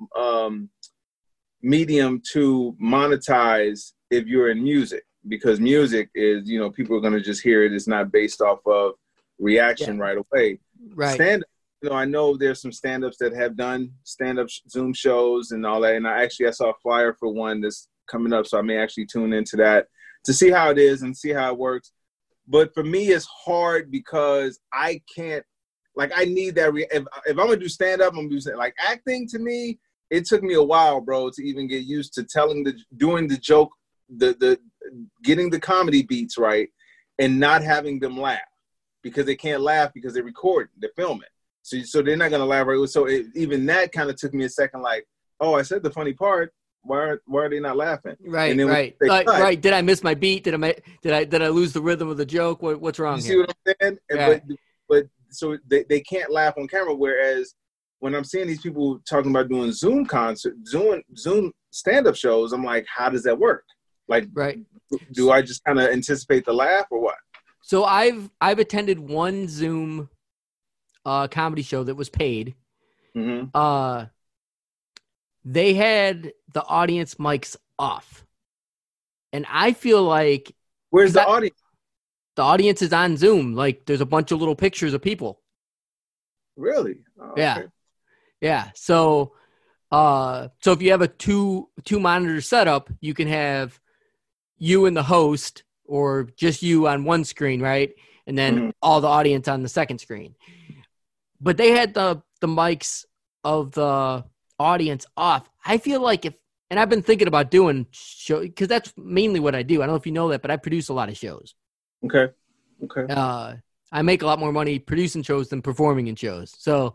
medium to monetize if you're in music, because music is, people are gonna just hear it. It's not based off of reaction right away. Right. Stand up, I know there's some stand-ups that have done stand-up Zoom shows and all that, and I saw a flyer for one that's coming up, so I may actually tune into that to see how it is and see how it works. But for me, it's hard because I can't, I need that. If I'm going to do stand-up, I'm going to do like acting. To me, it took me a while, bro, to even get used to doing the joke, the getting the comedy beats right and not having them laugh, because they can't laugh because they're recording, they're filming. So they're not going to laugh right. So even that kind of took me a second, like, oh, I said the funny part. Why are they not laughing? Right, and then right. Right. Did I miss my beat? Did I lose the rhythm of the joke? What's wrong? You see what I'm saying? Yeah. But so they can't laugh on camera. Whereas when I'm seeing these people talking about doing Zoom stand-up shows, I'm like, how does that work? Like, right. Do I just kind of anticipate the laugh or what? So I've attended one Zoom comedy show that was paid. Mm-hmm. They had the audience mics off. And I feel like... Where's the audience? The audience is on Zoom. Like, there's a bunch of little pictures of people. Really? Oh, yeah. Okay. Yeah. So if you have a two monitor setup, you can have you and the host, or just you on one screen, right? And then all the audience on the second screen. But they had the mics of the audience off. I feel like and I've been thinking about doing show, because that's mainly what I do. I don't know if you know that, but I produce a lot of shows. Okay. I make a lot more money producing shows than performing in shows. So,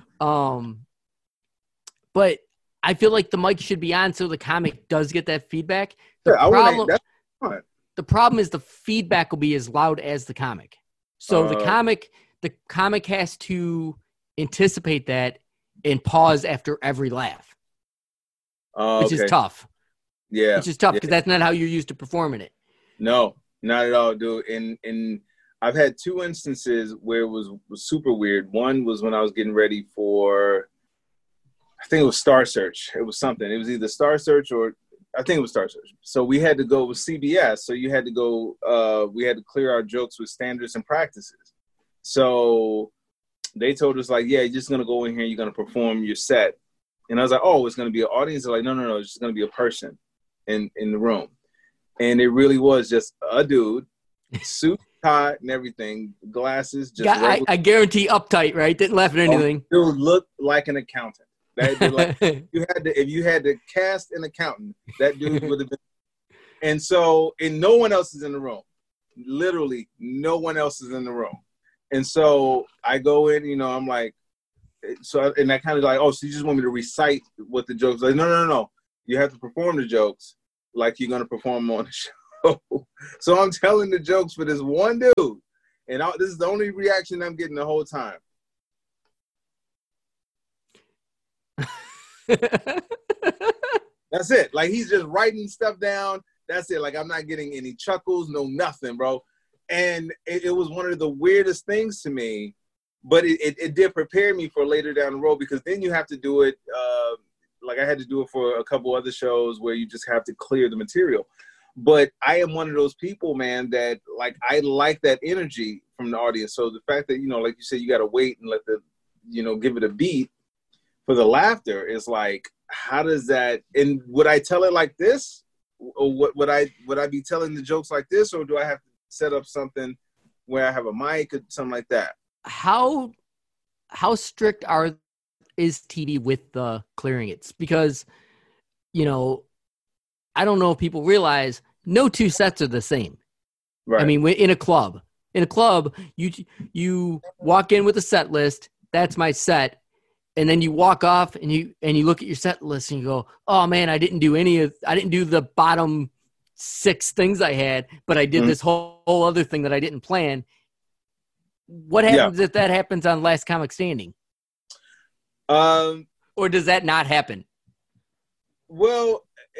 but I feel like the mic should be on so the comic does get that feedback. The problem is the feedback will be as loud as the comic. So the comic has to anticipate that and pause after every laugh, which is tough. Yeah. Which is tough because that's not how you're used to performing it. No, not at all, dude. And I've had two instances where it was super weird. One was when I was getting ready for, I think it was Star Search. It was something. It was either Star Search or I think it was Star Search. So we had to go with CBS. So you had to go, we had to clear our jokes with standards and practices. So they told us like, yeah, you're just going to go in here. You're going to perform your set. And I was like, oh, it's going to be an audience. They're like, no. It's just going to be a person in the room. And it really was just a dude, suit, tie, and everything, glasses. Just I guarantee uptight, right? Didn't laugh at anything. Dude looked like an accountant. If you had to cast an accountant, that dude would have been. And no one else is in the room. literally no one else is in the room. And so I go in, you know, I'm like, and I kind of like, oh, so you just want me to recite what the jokes are? Like, no. You have to perform the jokes like you're going to perform on the show. So I'm telling the jokes for this one dude. And this is the only reaction I'm getting the whole time. That's it. Like, he's just writing stuff down. That's it. Like, I'm not getting any chuckles, no nothing, bro. And it was one of the weirdest things to me, but it did prepare me for later down the road, because then you have to do it. Like, I had to do it for a couple other shows where you just have to clear the material. But I am one of those people, man, that like, I like that energy from the audience. So the fact that, you know, like you said, you got to wait and let the, you know, give it a beat for the laughter is like, how does that, and would I tell it like this? Or would I be telling the jokes like this? Or do I have to set up something where I have a mic or something like that? How strict is TV with the clearing it? Because, you know, I don't know if people realize no two sets are the same. Right. I mean, in a club, you walk in with a set list. That's my set. And then you walk off and you look at your set list and you go, oh man, I didn't do the bottom 6 things I had, but I did this whole other thing that I didn't plan. What happens if that happens on Last Comic Standing? Or does that not happen? Well,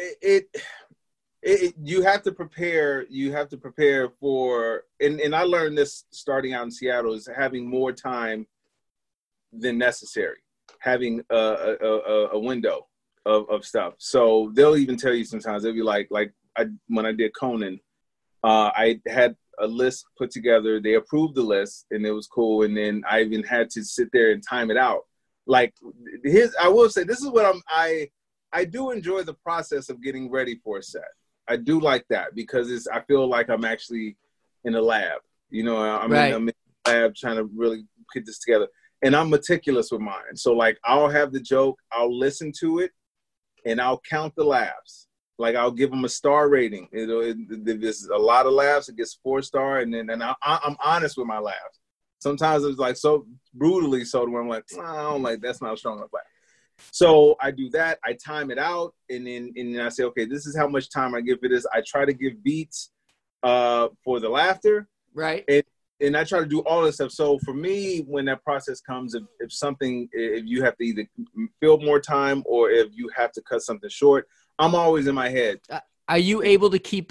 you have to prepare. You have to prepare for, and I learned this starting out in Seattle, is having more time than necessary, having a window of stuff. So they'll even tell you sometimes, they'll be like when I did Conan, I had a list put together. They approved the list and it was cool. And then I even had to sit there and time it out. Like, I will say, this is what I do enjoy the process of getting ready for a set. I do like that, because I feel like I'm actually in a lab. You know, I'm in the lab trying to really put this together. And I'm meticulous with mine. So, like, I'll have the joke, I'll listen to it, and I'll count the laughs. Like, I'll give them a star rating. If there's a lot of laughs, it gets 4-star, and I'm honest with my laughs. Sometimes it's like so brutally so where I'm like, I don't like, that's not a strong enough laugh. So I do that. I time it out, and then I say, okay, this is how much time I give for this. I try to give beats for the laughter. Right. And I try to do all this stuff. So for me, when that process comes, if you have to either fill more time or if you have to cut something short, I'm always in my head. Are you able to keep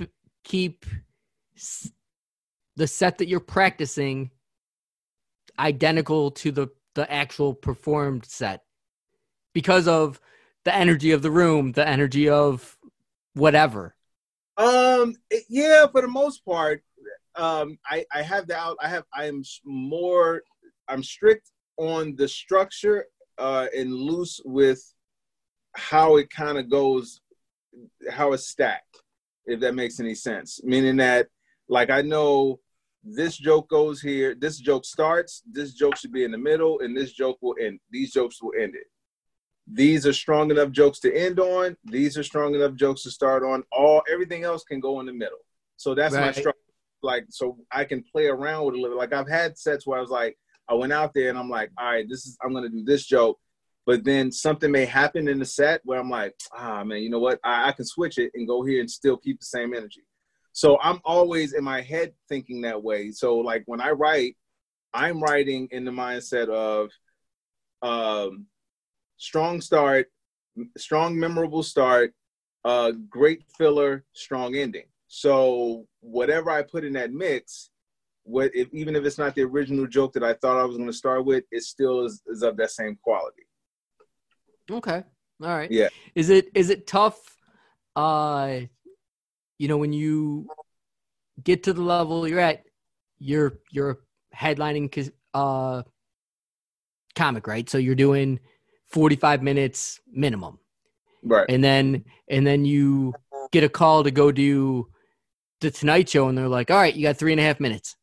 the set that you're practicing identical to the actual performed set because of the energy of the room, the energy of whatever? Yeah, for the most part. I'm strict on the structure and loose with how it kind of goes, how it's stacked, if that makes any sense. Meaning that, like, I know this joke goes here, this joke starts, this joke should be in the middle, and this joke will end. These jokes will end it. These are strong enough jokes to end on. These are strong enough jokes to start on. Everything else can go in the middle. So that's my structure. Like, so I can play around with it a little. Like, I've had sets where I was like, I went out there and I'm like, all right, I'm going to do this joke. But then something may happen in the set where I'm like, man, you know what? I can switch it and go here and still keep the same energy. So I'm always in my head thinking that way. So, like, when I write, I'm writing in the mindset of strong start, strong memorable start, great filler, strong ending. So whatever I put in that mix, even if it's not the original joke that I thought I was going to start with, it still is of that same quality. Okay. All right. Yeah. Is it tough, when you get to the level you're at, you're headlining comic, right? So you're doing 45 minutes minimum. Right. And then you get a call to go do the Tonight Show, and they're like, all right, you got 3.5 minutes.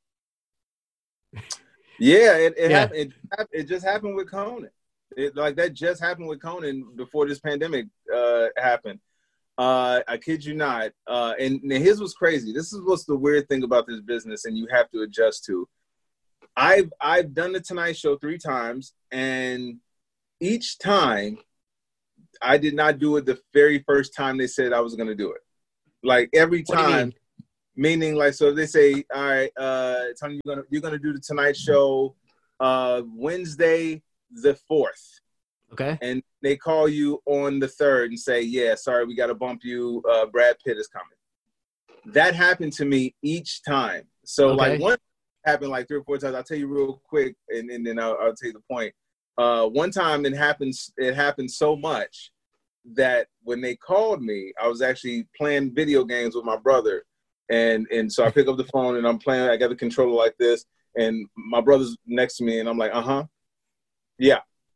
Yeah, it just happened with Conan. That just happened with Conan before this pandemic happened. I kid you not. And his was crazy. This is what's the weird thing about this business, and you have to adjust to. I've done the Tonight Show 3 times, and each time I did not do it the very first time they said I was going to do it. Like every time, meaning like, so if they say, all right, Tony, you're gonna do the Tonight Show Wednesday the 4th. Okay. And they call you on the 3rd and say, yeah, sorry, we got to bump you. Brad Pitt is coming. That happened to me each time. So like one happened like 3 or 4 times. I'll tell you real quick, and then I'll tell you the point. One time it happened so much that when they called me, I was actually playing video games with my brother. And so I pick up the phone and I'm playing, I got the controller like this, and my brother's next to me and I'm like, yeah.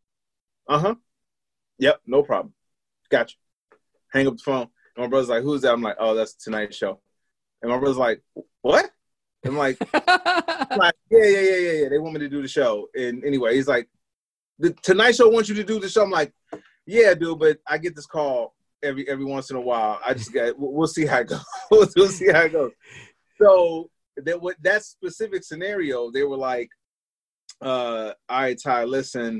Yep, no problem. Gotcha. Hang up the phone. And my brother's like, who's that? I'm like, oh, that's the Tonight Show. And my brother's like, what? I'm like, yeah. They want me to do the show. And anyway, he's like, the Tonight Show wants you to do the show. I'm like, yeah, dude, but I get this call every once in a while. We'll see how it goes. We'll see how it goes. So that specific scenario, they were like, all right, Ty, listen,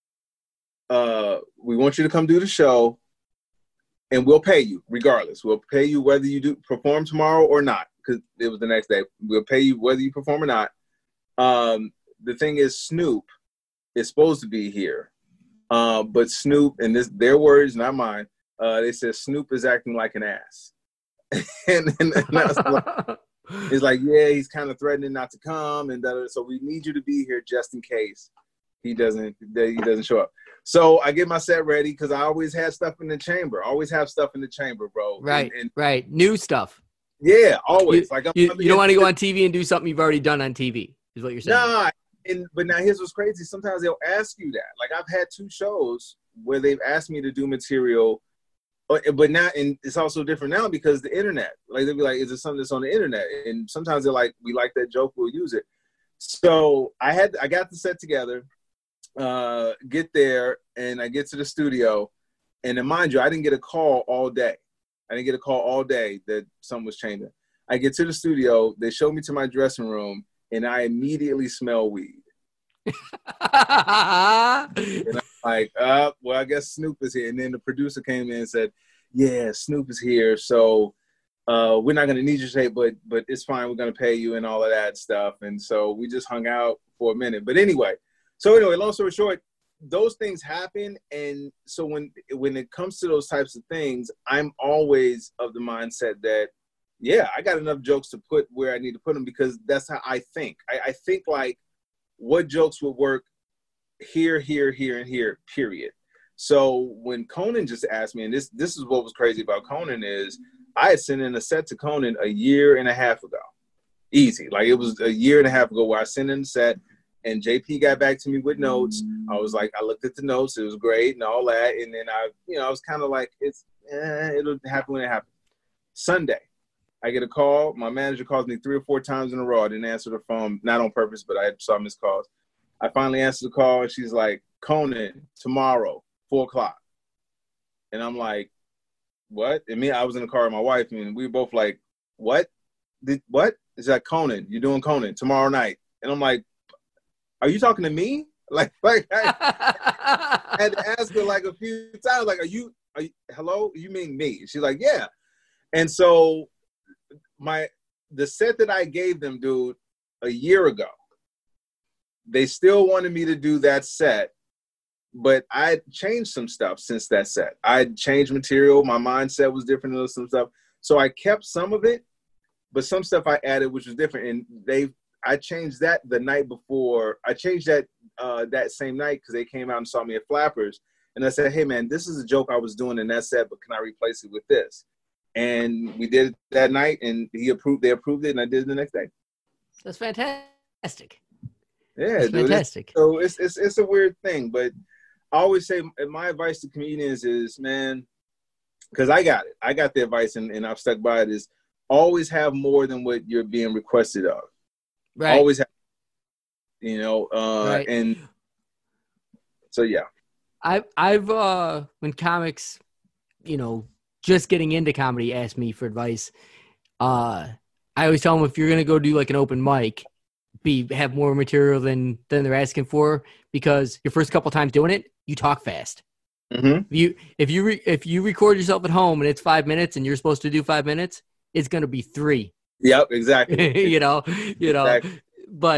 we want you to come do the show, and we'll pay you regardless. We'll pay you whether you do perform tomorrow or not, because it was the next day. We'll pay you whether you perform or not. The thing is, Snoop is supposed to be here, but Snoop, and this their words, not mine. They said Snoop is acting like an ass, and I was like, it's like, yeah, he's kind of threatening not to come, and so we need you to be here just in case he doesn't show up. So I get my set ready because I always have stuff in the chamber. Always have stuff in the chamber, bro. Right, right. New stuff. Yeah, always. You don't want to go on TV and do something you've already done on TV, is what you're saying. Nah, but now here's what's crazy. Sometimes they'll ask you that. Like I've had 2 shows where they've asked me to do material, but now, and it's also different now because the internet. Like they'll be like, is it something that's on the internet? And sometimes they're like, we like that joke, we'll use it. So I got the set together. Get there, and I get to the studio, and then mind you, I didn't get a call all day. That something was changing. I get to the studio, they show me to my dressing room, and I immediately smell weed. And I'm like, well, I guess Snoop is here. And then the producer came in and said, yeah, Snoop is here, so we're not going to need your tape, but it's fine, we're going to pay you and all of that stuff. And so we just hung out for a minute. But anyway, long story short, those things happen. And so when it comes to those types of things, I'm always of the mindset that, yeah, I got enough jokes to put where I need to put them, because that's how I think. I think like, what jokes would work here, and here, period. So when Conan just asked me, and this is what was crazy about Conan, is I had sent in a set to Conan a year and a half ago. Easy. Like it was a year and a half ago where I sent in the set. And JP got back to me with notes. I was like, I looked at the notes. It was great and all that. And then I was kind of like, it'll happen when it happens. Sunday, I get a call. My manager calls me 3 or 4 times in a row. I didn't answer the phone, not on purpose, but I saw missed calls. I finally answered the call, and she's like, Conan, tomorrow, 4:00. And I'm like, what? And I was in the car with my wife, and we were both like, what? What? It's like, Conan, you're doing Conan tomorrow night. And I'm like, are you talking to me? Like I had to ask her like a few times, like, are you hello? You mean me? She's like, yeah. And so the set that I gave them, dude, a year ago, they still wanted me to do that set, but I changed some stuff since that set. I changed material. My mindset was different than some stuff. So I kept some of it, but some stuff I added, which was different. And I changed that the night before. I changed that that same night because they came out and saw me at Flappers. And I said, hey, man, this is a joke I was doing in that set, but can I replace it with this? And we did it that night, and they approved it, and I did it the next day. That's fantastic. Yeah, that's dude, fantastic. So it's a weird thing, but I always say my advice to comedians is, man, because I got it. I got the advice, and I've stuck by it, is always have more than what you're being requested of. Right. Always have, right. And so, yeah. I've when comics, just getting into comedy asked me for advice. I always tell them if you're going to go do like an open mic, have more material than they're asking for, because your first couple times doing it, you talk fast. Mm-hmm. If you record yourself at home and it's 5 minutes and you're supposed to do 5 minutes, it's going to be 3. Yep, exactly. you know, Exactly. but